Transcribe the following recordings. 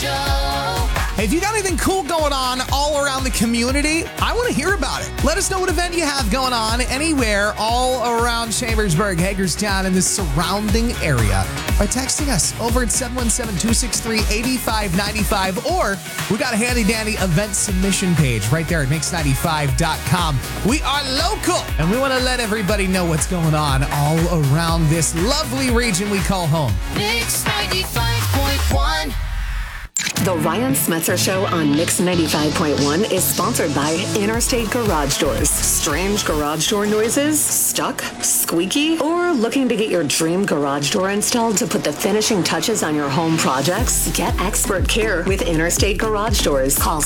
Show. Hey, if you got anything cool going on all around the community, I want to hear about it. Let us know what event you have going on anywhere all around Chambersburg, Hagerstown, and the surrounding area by texting us over at 717-263-8595, or we got a handy-dandy event submission page right there at mix95.com. We are local, and we want to let everybody know what's going on all around this lovely region we call home. Mix 95.1. The Ryan Smetzer Show on Mix 95.1 is sponsored by Interstate Garage Doors. Strange garage door noises? Stuck? Squeaky? Or looking to get your dream garage door installed to put the finishing touches on your home projects? Get expert care with Interstate Garage Doors. Call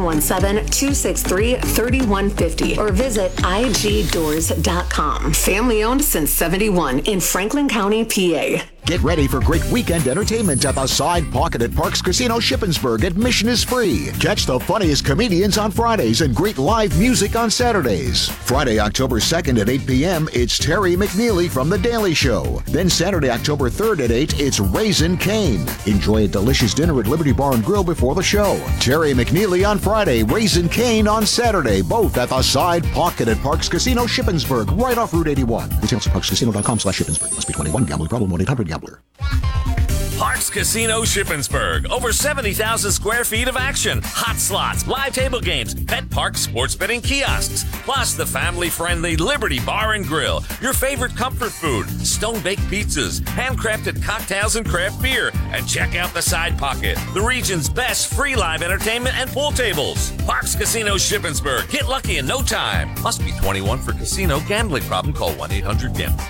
717-263-3150 or visit igdoors.com. Family owned since 71 in Franklin County, PA. Get ready for great weekend entertainment at the Side Pocket at Parks Casino Shippensburg. Admission is free. Catch the funniest comedians on Fridays and great live music on Saturdays. Friday, October 2nd at 8 p.m., it's Terry McNeely from The Daily Show. Then Saturday, October 3rd at 8, it's Raising Cane. Enjoy a delicious dinner at Liberty Bar and Grill before the show. Terry McNeely on Friday, Raising Cane on Saturday, both at the Side Pocket at Parks Casino Shippensburg, right off Route 81. Details at parkscasino.com/Shippensburg. Must be 21. Gambling problem. 1-800-GAMBLER. Parks Casino Shippensburg. Over 70,000 square feet of action. Hot slots, live table games, pet park, sports betting kiosks. Plus the family-friendly Liberty Bar and Grill. Your favorite comfort food, stone-baked pizzas, handcrafted cocktails and craft beer. And check out the Side Pocket, the region's best free live entertainment and pool tables. Parks Casino Shippensburg. Get lucky in no time. Must be 21 for casino. Gambling problem? Call 1-800-GAMBLER.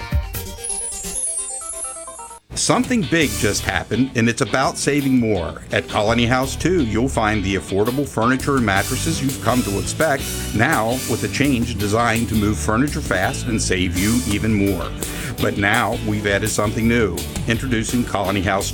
Something big just happened, and it's about saving more. At Colony House 2, you'll find the affordable furniture and mattresses you've come to expect, now with a change designed to move furniture fast and save you even more. But now we've added something new. Introducing Colony House